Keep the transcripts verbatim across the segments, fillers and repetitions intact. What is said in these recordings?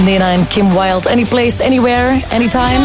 Nena en Kim Wilde. Any place, anywhere, anytime.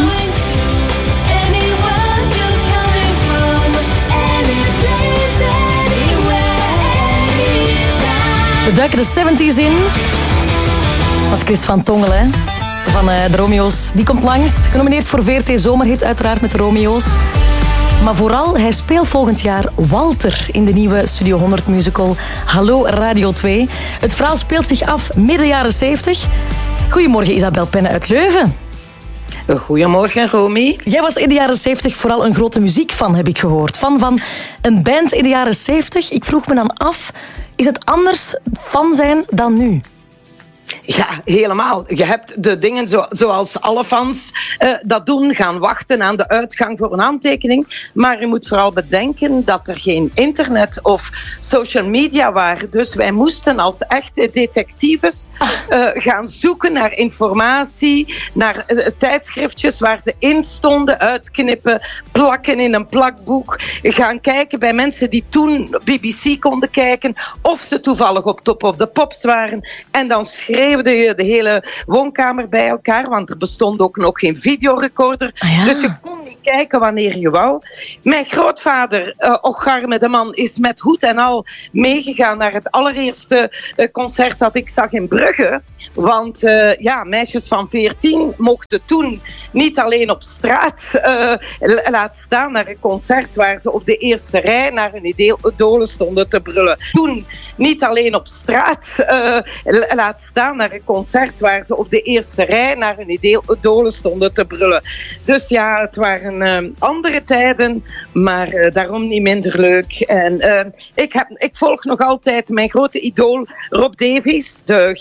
We duiken de zeventig in. Wat Chris van Tongelen van uh, de Romeo's, die komt langs. Genomineerd voor V R T Zomerhit, uiteraard met de Romeo's. Maar vooral, hij speelt volgend jaar Walter in de nieuwe Studio honderd musical Hallo Radio twee. Het verhaal speelt zich af midden jaren zeventig. Goedemorgen, Isabel Penne uit Leuven. Goedemorgen, Romy. Jij was in de jaren zeventig vooral een grote muziekfan, heb ik gehoord. Fan van een band in de jaren zeventig. Ik vroeg me dan af, is het anders fan zijn dan nu? Ja, helemaal. Je hebt de dingen zo, zoals alle fans uh, dat doen, gaan wachten aan de uitgang voor een handtekening. Maar je moet vooral bedenken dat er geen internet of social media waren. Dus wij moesten als echte detectives uh, gaan zoeken naar informatie, naar uh, tijdschriftjes waar ze in stonden, uitknippen, plakken in een plakboek. Gaan kijken bij mensen die toen B B C konden kijken of ze toevallig op Top of the Pops waren. En dan schreeuwde je de hele woonkamer bij elkaar, want er bestond ook nog geen videorecorder. Ah, ja. Dus je kon niet kijken wanneer je wou. Mijn grootvader, uh, Ocharme de man, is met hoed en al meegegaan naar het allereerste uh, concert dat ik zag in Brugge. Want uh, ja, meisjes van veertien mochten toen niet alleen op straat uh, laten staan naar een concert waar ze op de eerste rij naar hun idolen stonden te brullen. Toen niet alleen op straat uh, laten staan naar een concert waar ze op de eerste rij naar hun idolen stonden te brullen. Dus ja, het waren uh, andere tijden, maar uh, daarom niet minder leuk. En uh, ik, heb, ik volg nog altijd mijn grote idool Rob Davies, de